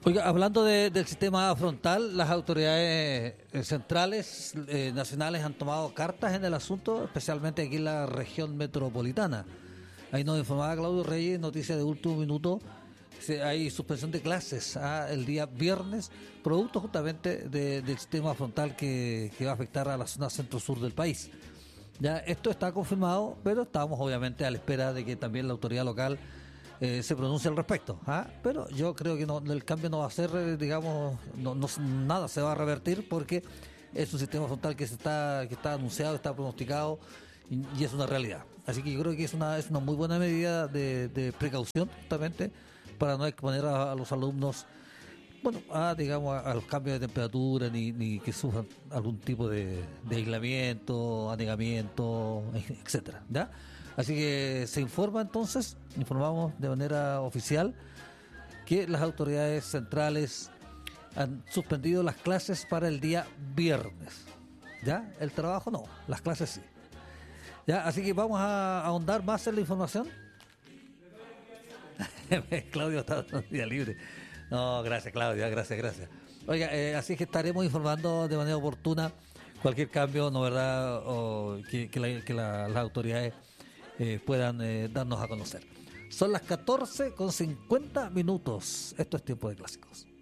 Oiga, hablando del sistema frontal, las autoridades centrales nacionales han tomado cartas en el asunto, especialmente aquí en la región metropolitana. Ahí nos informaba Claudio Reyes, noticia de último minuto. Hay suspensión de clases el día viernes, producto justamente del sistema frontal que va a afectar a la zona centro-sur del país. Ya esto está confirmado, pero estamos obviamente a la espera de que también la autoridad local se pronuncie al respecto. Pero yo creo que el cambio no va a ser, digamos, nada se va a revertir porque es un sistema frontal que está anunciado, está pronosticado y es una realidad. Así que yo creo que es una muy buena medida de precaución justamente para no exponer a los alumnos, bueno, digamos, a los cambios de temperatura ni que sufran algún tipo de aislamiento, anegamiento, etcétera, ¿ya? Así que se informa entonces, informamos de manera oficial que las autoridades centrales han suspendido las clases para el día viernes, ¿ya? El trabajo no, las clases sí. ¿Ya? Así que vamos a ahondar más en la información. Claudio está en día libre. No, gracias Claudia, gracias. Oiga, así es que estaremos informando de manera oportuna cualquier cambio, ¿no verdad? O que las autoridades puedan darnos a conocer. Son las 14:50. Esto es Tiempo de Clásicos.